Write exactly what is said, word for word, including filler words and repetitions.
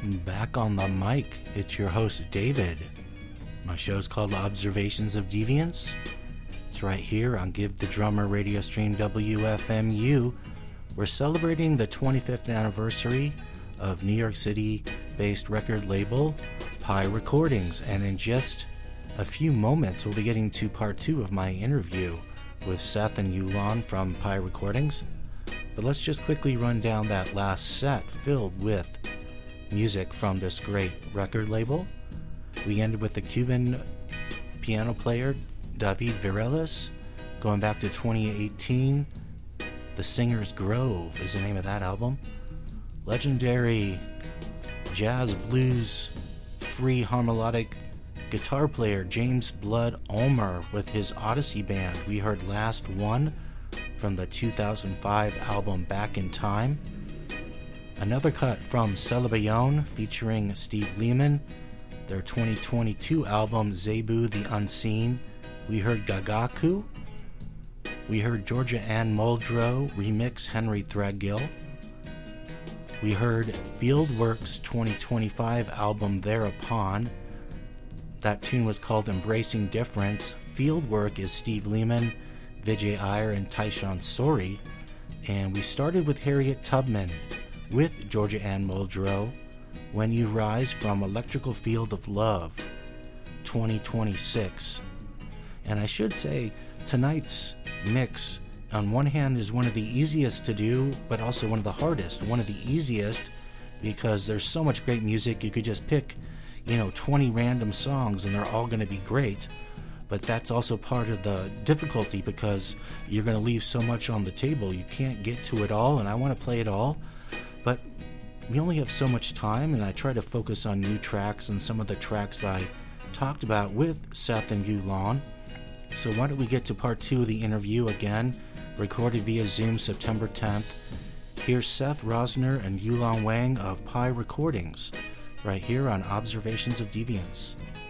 Back on the mic, it's your host David. My show's called Observations of Deviance. It's right here on Give the Drummer radio stream W F M U. We're celebrating the twenty-fifth anniversary of New York City-based record label Pi Recordings, and in just a few moments we'll be getting to part two of my interview with Seth and Yulon from Pi Recordings. But let's just quickly run down that last set filled with music from this great record label. We ended with the Cuban piano player David Virelis, going back to twenty eighteen. The Singer's Grove is the name of that album. Legendary jazz blues free harmonic guitar player James Blood Ulmer with his Odyssey Band. We heard Last One from the two thousand five album Back in Time. Another cut from Celebayon featuring Steve Lehman, their twenty twenty-two album Zebu the Unseen. We heard Gagaku. We heard Georgia Ann Muldrow remix Henry Threadgill. We heard Fieldwork's twenty twenty-five album Thereupon. That tune was called Embracing Difference. Fieldwork is Steve Lehman, Vijay Iyer, and Tyshawn Sori. And we started with Harriet Tubman with Georgia Ann Muldrow, When You Rise from Electrical Field of Love, twenty twenty-six. And I should say, tonight's mix, on one hand, is one of the easiest to do, but also one of the hardest. One of the easiest because there's so much great music. You could just pick, you know, twenty random songs and they're all going to be great. But that's also part of the difficulty because you're going to leave so much on the table. You can't get to it all, and I want to play it all. But we only have so much time, and I try to focus on new tracks and some of the tracks I talked about with Seth and Yulon. So why don't we get to part two of the interview again, recorded via Zoom September tenth. Here's Seth Rosner and Yulon Wang of Pi Recordings, right here on Observations of Deviance.